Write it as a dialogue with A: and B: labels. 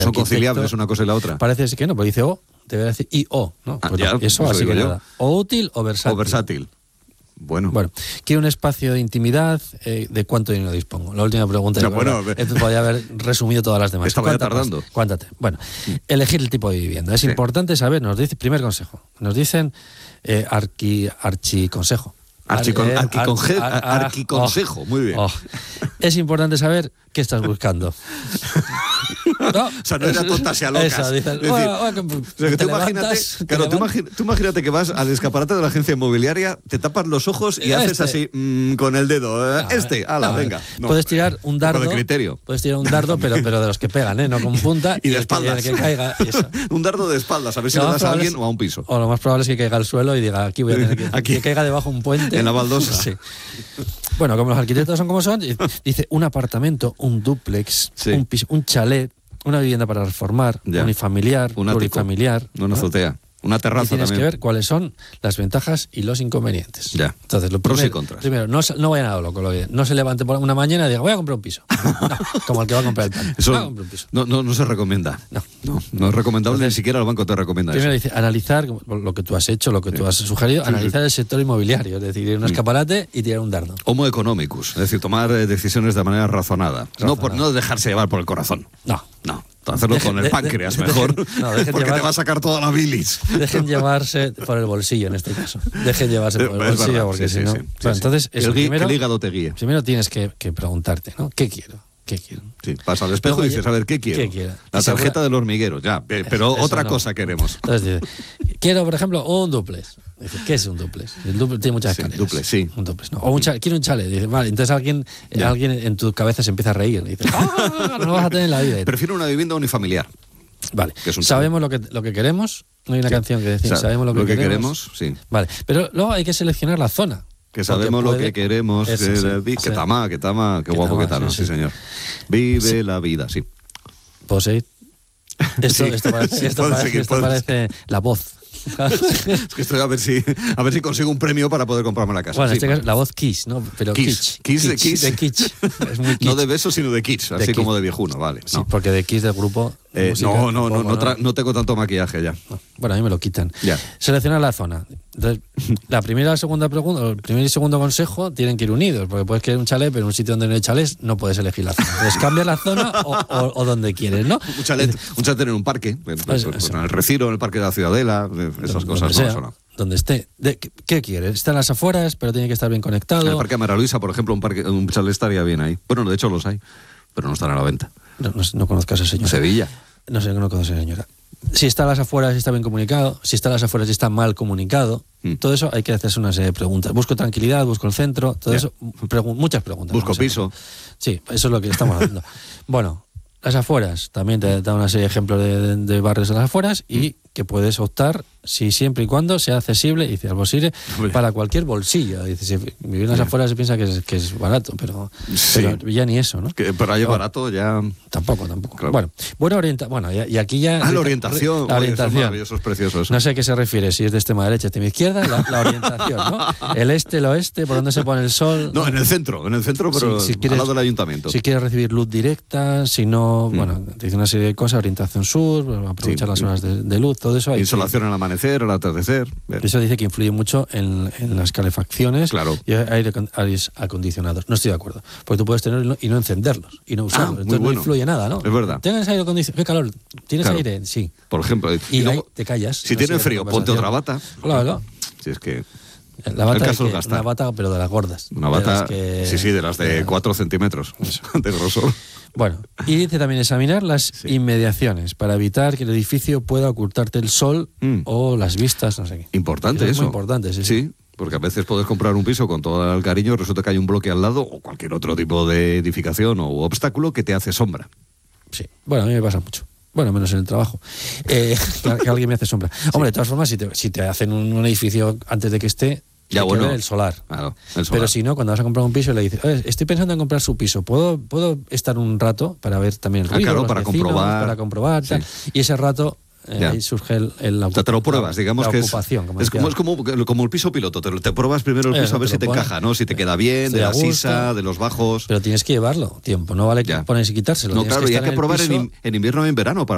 A: Son conciliables una cosa y la otra.
B: Parece que no, porque dice O, debe decir I-O, ¿no?
A: Ya,
B: eso así que nada. O útil o versátil.
A: O versátil. Bueno,
B: quiero un espacio de intimidad. ¿De cuánto dinero dispongo? La última pregunta. Podría haber resumido todas las demás.
A: Estaba ya tardando.
B: Cuántate. Bueno, elegir el tipo de vivienda. Es importante saber, nos dice, primer consejo, nos dicen archiconsejo.
A: Arquiconsejo, muy bien.
B: Es importante saber qué estás buscando.
A: ¿No? O sea, no era tontas y a locas.
B: Eso, dices,
A: tú imagínate que vas al escaparate de la agencia inmobiliaria, te tapas los ojos y haces así con el dedo. Venga.
B: No, puedes tirar un dardo.
A: De criterio.
B: Puedes tirar un dardo, pero de los que pegan, no con punta.
A: Y de espaldas.
B: Que caiga, eso.
A: Un dardo de espaldas, a ver si lo das a alguien o a un piso.
B: O lo más probable es que caiga al suelo y diga, aquí voy a tener que caiga debajo un puente.
A: En la baldosa.
B: Sí. Bueno, como los arquitectos son como son, dice un apartamento, un dúplex, un piso, un chalet, una vivienda para reformar, unifamiliar, plurifamiliar.
A: Una azotea. Una terraza
B: tienes
A: también.
B: que ver cuáles son las ventajas y los inconvenientes.
A: Ya.
B: Entonces,
A: pros y contras.
B: Primero, no vayan a lo loco. No se levante por una mañana y diga, voy a comprar un piso. No, como el que va a comprar el pan.
A: Eso
B: voy a comprar un piso.
A: No se recomienda. No es recomendable. Entonces, ni siquiera el banco te recomienda
B: primero
A: eso.
B: Dice, analizar lo que tú has hecho, lo que tú has sugerido, analizar el sector inmobiliario, es decir, ir a un escaparate y tirar un dardo.
A: Homo economicus, es decir, tomar decisiones de manera razonada. No dejarse llevar por el corazón. No. Hacerlo con el páncreas mejor, porque te va a sacar toda la bilis.
B: Dejen llevarse por el bolsillo en este caso. Dejen llevarse por el bolsillo, verdad, porque si no... Entonces,
A: el hígado te guíe.
B: Primero tienes que preguntarte, ¿no? ¿Qué quiero?
A: Sí, vas al espejo y dices, a ver, ¿qué quiero? La tarjeta del hormiguero, ya, pero otra cosa queremos.
B: Entonces dice, quiero, por ejemplo, un duplex. Dice, ¿qué es un duplex? El duplex tiene muchas escaleras. Un duplex, ¿no? O quiero un chalet. Dice, vale, entonces alguien en tu cabeza se empieza a reír. Dice, no vas a tener en la vida.
A: Prefiero una vivienda unifamiliar.
B: Vale, sabemos lo que queremos. No hay una canción que decir, sabemos lo que queremos.
A: Sí.
B: Vale, pero luego hay que seleccionar la zona.
A: Que sabemos lo que queremos, que tama, qué guapo que tal, sí señor. Vive la vida, sí.
B: Poseid. Esto parece la voz.
A: Es que estoy a ver si consigo un premio para poder comprarme la casa.
B: Bueno, en este caso, la voz Kiss, ¿no? Pero
A: Kiss.
B: De Kitsch. Es muy kitsch.
A: No de beso, sino de Kitsch, así como de viejuno, vale.
B: Sí, porque de Kiss del grupo...
A: no tengo tanto maquillaje ya.
B: Bueno, a mí me lo quitan.
A: Ya.
B: Seleccionar la zona. Entonces, la primera y la segunda pregunta, el primer y segundo consejo tienen que ir unidos, porque puedes querer un chalet, pero en un sitio donde no hay chalés no puedes elegir la zona. Entonces cambia la zona o donde quieres, ¿no?
A: Un chalet en un parque, en el Retiro, en el Parque de la Ciudadela, esas cosas.
B: Donde esté. ¿Qué quieres? Está en las afueras, pero tiene que estar bien conectado.
A: En el Parque Mara Luisa, por ejemplo, un chalet estaría bien ahí. Bueno, de hecho los hay, pero no están a la venta.
B: No conozco a esa señora.
A: Sevilla.
B: No conozco a esa señora. Si está a las afueras, si está bien comunicado. Si está a las afueras, si está mal comunicado. Todo eso hay que hacerse una serie de preguntas. Busco tranquilidad, busco el centro, todo eso. Muchas preguntas.
A: Busco piso.
B: Sí, eso es lo que estamos haciendo. Bueno, las afueras, también te da una serie de ejemplos de barrios de las afueras y que puedes optar siempre y cuando sea accesible y sea posible para cualquier bolsillo. Dice, si vivir en las afueras se piensa que es barato, pero ya ni eso, ¿no?
A: Pero ahí barato ya...
B: Tampoco. Claro. Bueno, y aquí ya...
A: La orientación.
B: La orientación.
A: Es maravilloso, es precioso eso.
B: No sé a qué se refiere, si es de extrema derecha, extrema izquierda, la orientación, ¿no? El este, el oeste, por dónde se pone el sol.
A: No, en el centro, pero si quieres, al lado del ayuntamiento.
B: Si quieres recibir luz directa, si no, te dice una serie de cosas, orientación sur, aprovechar las horas de luz, todo eso.
A: Insolación al amanecer, al atardecer.
B: Eso dice que influye mucho en las calefacciones y aires acondicionados. No estoy de acuerdo. Porque tú puedes tenerlo y no encenderlos y no usarlos. Entonces no influye nada, ¿no?
A: Es verdad.
B: ¿Tienes aire acondicionado? ¿Qué calor? ¿Tienes aire? Sí.
A: Por ejemplo.
B: Y luego, te callas.
A: Si tienes frío, ponte otra bata.
B: Claro.
A: Si es que...
B: La bata una bata, pero de las gordas.
A: Una bata, de las de 4 centímetros de grosor.
B: Bueno, y dice también examinar las inmediaciones para evitar que el edificio pueda ocultarte el sol o las vistas, no sé qué.
A: Importante eso.
B: Muy importante, sí.
A: Porque a veces puedes comprar un piso con todo el cariño, resulta que hay un bloque al lado o cualquier otro tipo de edificación o obstáculo que te hace sombra.
B: Sí, bueno, a mí me pasa mucho. Bueno, menos en el trabajo. Que alguien me hace sombra. Hombre, de todas formas, si te hacen un edificio antes de que esté...
A: Ya, bueno,
B: el solar.
A: Claro, el solar.
B: Pero si no, cuando vas a comprar un piso y le dices, estoy pensando en comprar su piso, ¿puedo estar un rato para ver también el ruido?
A: Claro, para comprobar.
B: Tal? Y ese rato ahí surge
A: te lo pruebas, digamos que
B: ocupación,
A: es como el piso piloto, te pruebas primero el piso a ver si te encaja, ¿no? Si te queda bien, de la sisa, de los bajos.
B: Pero tienes que llevarlo tiempo, no vale que pones y quitárselo.
A: No, claro, y hay que probar en invierno y en verano para